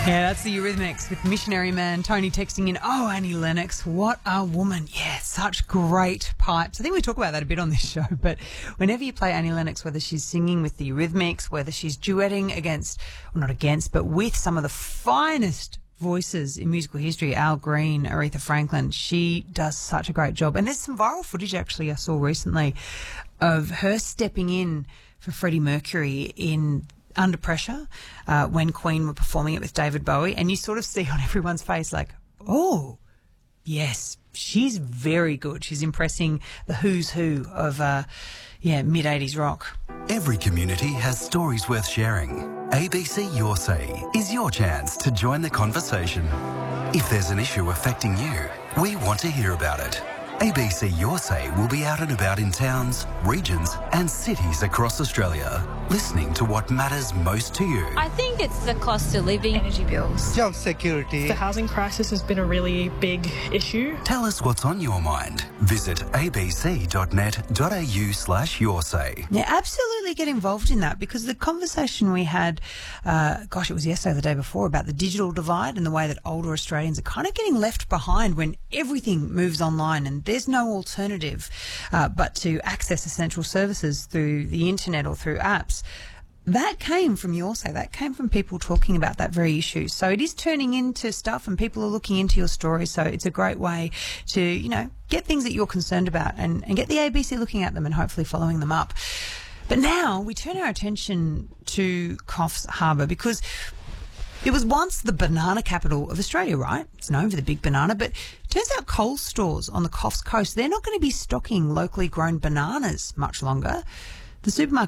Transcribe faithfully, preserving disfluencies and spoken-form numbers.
Yeah, that's the Eurythmics with Missionary Man. Tony texting in, oh, Annie Lennox, what a woman. Yeah, such great pipes. I think we talk about that a bit on this show, but whenever you play Annie Lennox, whether she's singing with the Eurythmics, whether she's duetting against, well, not against, but with some of the finest voices in musical history, Al Green, Aretha Franklin, she does such a great job. And there's some viral footage actually I saw recently of her stepping in for Freddie Mercury in Under Pressure uh, when Queen were performing it with David Bowie, and you sort of see on everyone's face like, oh, yes, she's very good. She's impressing the who's who of uh, yeah mid-eighties rock. Every community has stories worth sharing. A B C Your Say is your chance to join the conversation. If there's an issue affecting you, we want to hear about it. A B C Your Say will be out and about in towns, regions and cities across Australia, listening to what matters most to you. I think it's the cost of living, energy bills, job security. The housing crisis has been a really big issue. Tell us what's on your mind. Visit abc.net.au slash your say. Yeah, absolutely get involved in that, because the conversation we had, uh, gosh, it was yesterday or the day before, about the digital divide and the way that older Australians are kind of getting left behind when everything moves online and there's no alternative uh, but to access essential services through the internet or through apps. That came from Your Say. That came from people talking about that very issue. So it is turning into stuff and people are looking into your story. So it's a great way to, you know, get things that you're concerned about and, and get the A B C looking at them and hopefully following them up. But now we turn our attention to Coffs Harbour, because it was once the banana capital of Australia, right? It's known for the big banana, but it turns out Coles stores on the Coffs Coast, they're not going to be stocking locally grown bananas much longer. The supermarket